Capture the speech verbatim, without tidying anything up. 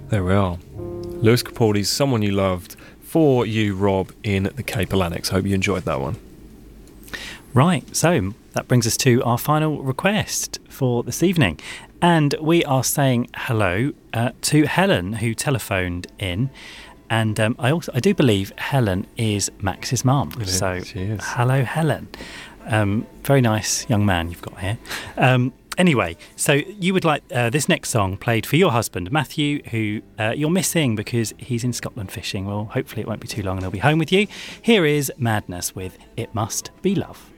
There we are. Lewis Capaldi's Someone You Loved for you, Rob, in the Cape Atlantics. Hope you enjoyed that one. Right, so that brings us to our final request for this evening. And we are saying hello uh, to Helen, who telephoned in. And um, I also I do believe Helen is Max's mum. So she is. Hello, Helen. Um, very nice young man you've got here. Um, anyway, so you would like uh, this next song played for your husband, Matthew, who uh, you're missing because he's in Scotland fishing. Well, hopefully it won't be too long and he'll be home with you. Here is Madness with It Must Be Love.